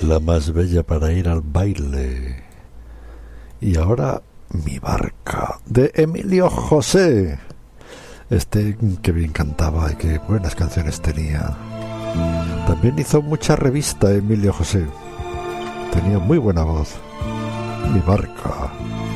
la más bella para ir al baile. Y ahora Mi barca, de Emilio José. Que bien cantaba y qué buenas canciones tenía. También hizo mucha revista Emilio José. Tenía muy buena voz. Mi barca.